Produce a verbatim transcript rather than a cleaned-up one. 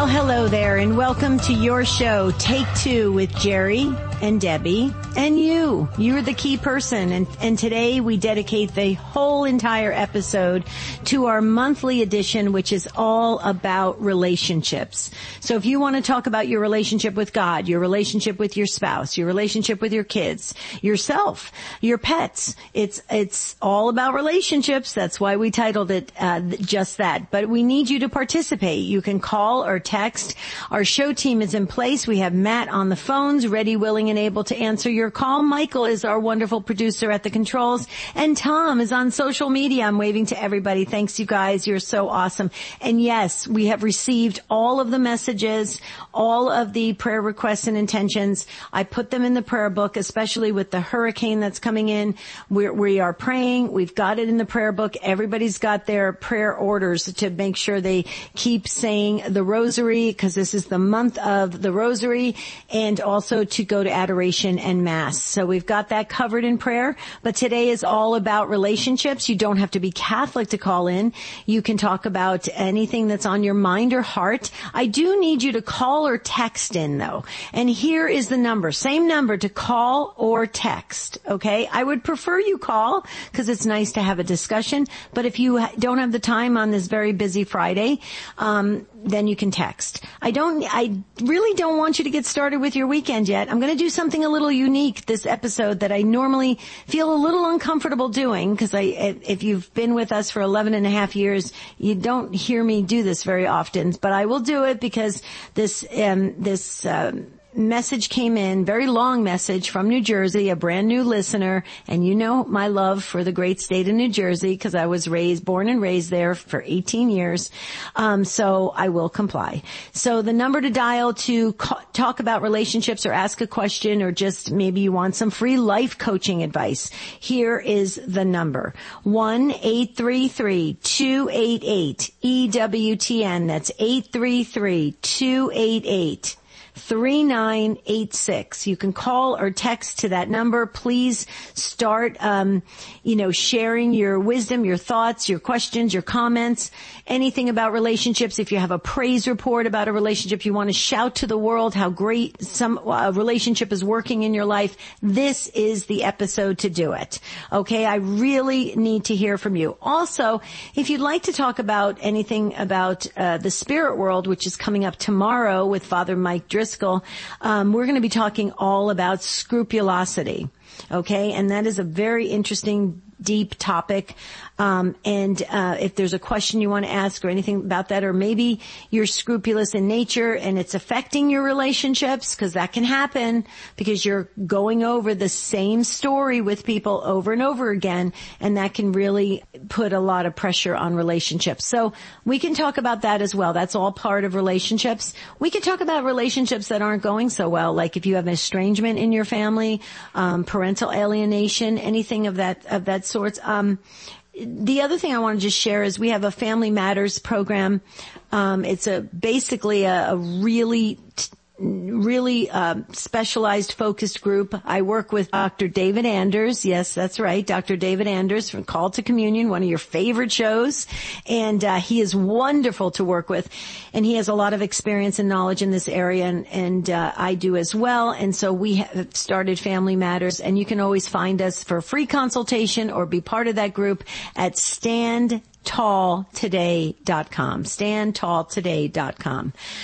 Well, hello there, and welcome to your show, Take Two with Jerry and Debbie and you. You're the key person, and, and today we dedicate the whole entire episode to our monthly edition, which is all about relationships. So if you want to talk about your relationship with God, your relationship with your spouse, your relationship with your kids, yourself, your pets, it's it's all about relationships. That's why we titled it uh, just that. But we need you to participate. You can call or text. Our show team is in place. We have Matt on the phones, ready, willing, and able to answer your call. Michael is our wonderful producer at the controls, and Tom is on social media. I'm waving to everybody. Thanks, you guys. You're so awesome. And yes, we have received all of the messages, all of the prayer requests and intentions. I put them in the prayer book, especially with the hurricane that's coming in. We're, we are praying. We've got it in the prayer book. Everybody's got their prayer orders to make sure they keep saying the rosary, because this is the month of the rosary, and also to go to adoration and mass. So we've got that covered in prayer. But today is all about relationships. You don't have to be Catholic to call in. You can talk about anything that's on your mind or heart. I do need you to call or text in, though. And here is the number. Same number to call or text. Okay? I would prefer you call, because it's nice to have a discussion. But if you don't have the time on this very busy Friday, um, then you can text. I don't, I really don't want you to get started with your weekend yet. I'm going to do something a little unique this episode that I normally feel a little uncomfortable doing, because I, if you've been with us for eleven and a half years, you don't hear me do this very often, but I will do it because this, um, this, um, message came in, very long message from New Jersey, a brand new listener, and you know my love for the great state of New Jersey, because I was raised, born and raised there for eighteen years. Um, so I will comply. So the number to dial to co- talk about relationships or ask a question, or just maybe you want some free life coaching advice, here is the number. one eight three three two eight eight E W T N. That's eight three three two eight eight three nine eight six. You can call or text to that number. Please start, um, you know, sharing your wisdom, your thoughts, your questions, your comments, anything about relationships. If you have a praise report about a relationship, you want to shout to the world how great some uh, relationship is working in your life, this is the episode to do it. Okay? I really need to hear from you. Also, if you'd like to talk about anything about uh, the spirit world, which is coming up tomorrow with Father Mike Driscoll, Um, we're going to be talking all about scrupulosity. Okay. And that is a very interesting, deep topic. Um, and, uh, if there's a question you want to ask or anything about that, or maybe you're scrupulous in nature and it's affecting your relationships, because that can happen because you're going over the same story with people over and over again. And that can really put a lot of pressure on relationships. So we can talk about that as well. That's all part of relationships. We can talk about relationships that aren't going so well, like if you have an estrangement in your family, um, parental alienation, anything of that, of that sort. Um, the other thing I want to just share is we have a Family Matters program. Um, it's a basically a, a really t- really uh, specialized, focused group. I work with Doctor David Anders. Yes, that's right. Doctor David Anders from Call to Communion, one of your favorite shows. And uh, he is wonderful to work with. And he has a lot of experience and knowledge in this area, and, and uh, I do as well. And so we have started Family Matters. And you can always find us for a free consultation or be part of that group at stand tall today dot com. stand tall today dot com.